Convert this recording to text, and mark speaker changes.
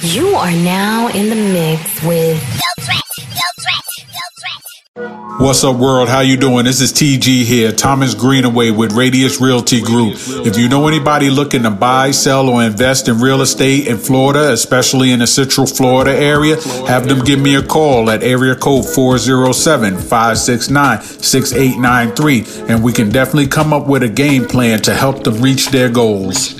Speaker 1: You are now in the mix with
Speaker 2: What's up, world? How you doing? This is TG here, Thomas Greenaway with Radius Realty Group. If you know anybody looking to buy, sell, or invest in real estate in Florida, especially in the Central Florida area, have them give me a call at area code 407-569-6893, and we can definitely come up with a game plan to help them reach their goals.